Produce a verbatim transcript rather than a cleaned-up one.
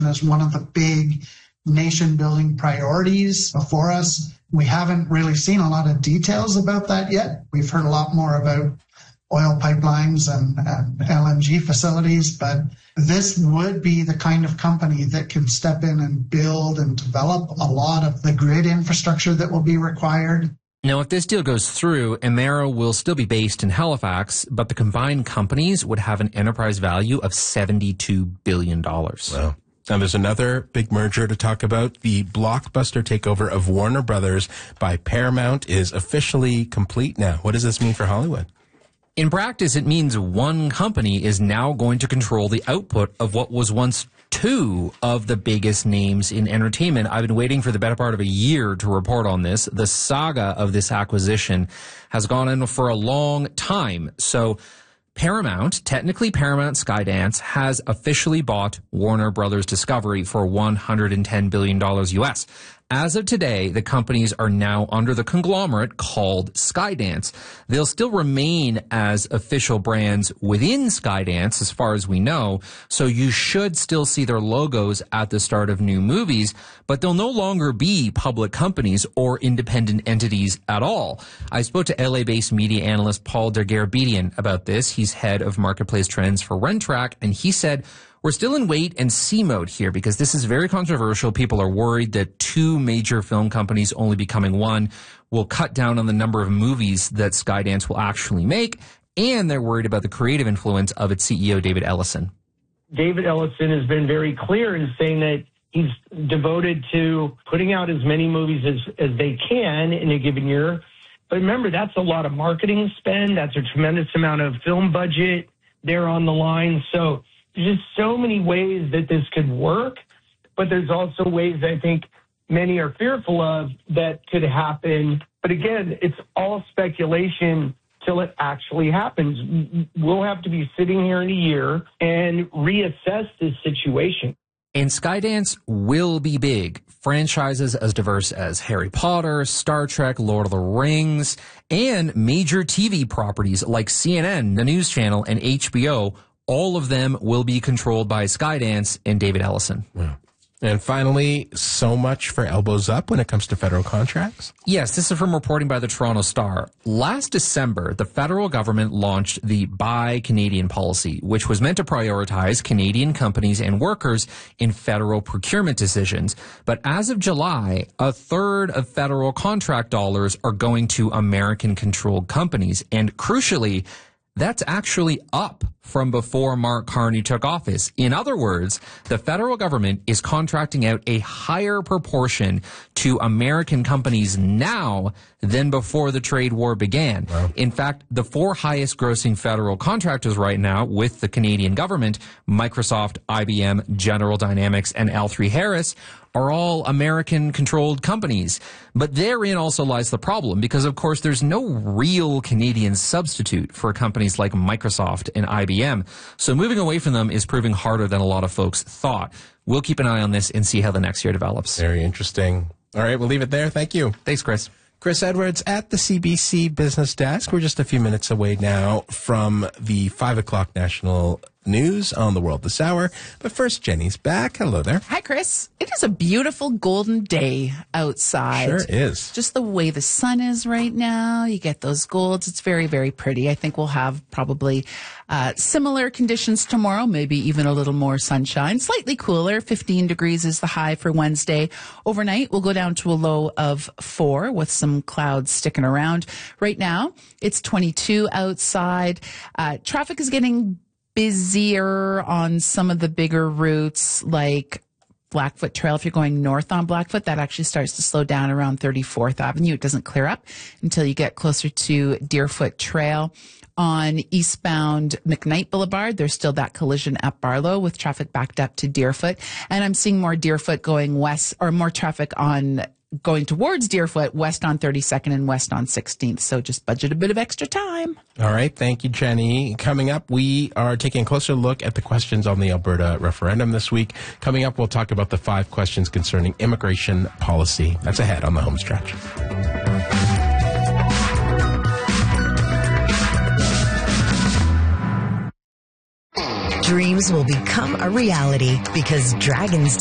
as one of the big nation-building priorities before us. We haven't really seen a lot of details about that yet. We've heard a lot more about oil pipelines and, and L N G facilities, but this would be the kind of company that can step in and build and develop a lot of the grid infrastructure that will be required. Now, if this deal goes through, Emera will still be based in Halifax, but the combined companies would have an enterprise value of seventy-two billion dollars. Wow. Now, there's another big merger to talk about. The blockbuster takeover of Warner Brothers by Paramount is officially complete now. What does this mean for Hollywood? In practice, it means one company is now going to control the output of what was once two of the biggest names in entertainment. I've been waiting for the better part of a year to report on this. The saga of this acquisition has gone on for a long time. So Paramount, technically Paramount Skydance, has officially bought Warner Brothers Discovery for one hundred ten billion dollars U S. As of today, the companies are now under the conglomerate called Skydance. They'll still remain as official brands within Skydance, as far as we know, so you should still see their logos at the start of new movies, but they'll no longer be public companies or independent entities at all. I spoke to L A-based media analyst Paul Dergarabedian about this. He's head of marketplace trends for Rentrak, and he said, we're still in wait and see mode here because this is very controversial. People are worried that two major film companies only becoming one will cut down on the number of movies that Skydance will actually make, and they're worried about the creative influence of its C E O, David Ellison. David Ellison has been very clear in saying that he's devoted to putting out as many movies as, as they can in a given year. But remember, that's a lot of marketing spend. That's a tremendous amount of film budget there on the line. So there's just so many ways that this could work, but there's also ways I think many are fearful of that could happen. But again, it's all speculation till it actually happens. We'll have to be sitting here in a year and reassess this situation. And Skydance will be big. Franchises as diverse as Harry Potter, Star Trek, Lord of the Rings, and major T V properties like C N N, the News Channel, and H B O. All of them will be controlled by Skydance and David Ellison. Wow. And finally, so much for elbows up when it comes to federal contracts? Yes, this is from reporting by the Toronto Star. Last December, the federal government launched the Buy Canadian policy, which was meant to prioritize Canadian companies and workers in federal procurement decisions. But as of July, a third of federal contract dollars are going to American-controlled companies. And crucially, that's actually up from before Mark Carney took office. In other words, the federal government is contracting out a higher proportion to American companies now than before the trade war began. Wow. In fact, the four highest grossing federal contractors right now with the Canadian government, Microsoft, I B M, General Dynamics, and L three Harris, are all American-controlled companies. But therein also lies the problem, because, of course, there's no real Canadian substitute for companies like Microsoft and I B M. So moving away from them is proving harder than a lot of folks thought. We'll keep an eye on this and see how the next year develops. Very interesting. All right, we'll leave it there. Thank you. Thanks, Chris. Chris Edwards at the C B C Business Desk. We're just a few minutes away now from the five o'clock national news on the world this hour. But first, Jenny's back. Hello there. Hi, Chris. It is a beautiful golden day outside. Sure is. Just the way the sun is right now. You get those golds. It's very, very pretty. I think we'll have probably uh, similar conditions tomorrow, maybe even a little more sunshine. Slightly cooler. fifteen degrees is the high for Wednesday. Overnight, we'll go down to a low of four with some clouds sticking around. Right now, it's twenty-two outside. Uh, traffic is getting busier on some of the bigger routes like Blackfoot Trail. If you're going north on Blackfoot, that actually starts to slow down around thirty-fourth Avenue. It doesn't clear up until you get closer to Deerfoot Trail. On eastbound McKnight Boulevard, there's still that collision at Barlow with traffic backed up to Deerfoot. And I'm seeing more Deerfoot going west, or more traffic on going towards Deerfoot, west on thirty-second and west on sixteenth. So just budget a bit of extra time. All right. Thank you, Jenny. Coming up, we are taking a closer look at the questions on the Alberta referendum this week. Coming up, we'll talk about the five questions concerning immigration policy. That's ahead on the home stretch. dreams will become a reality because Dragon's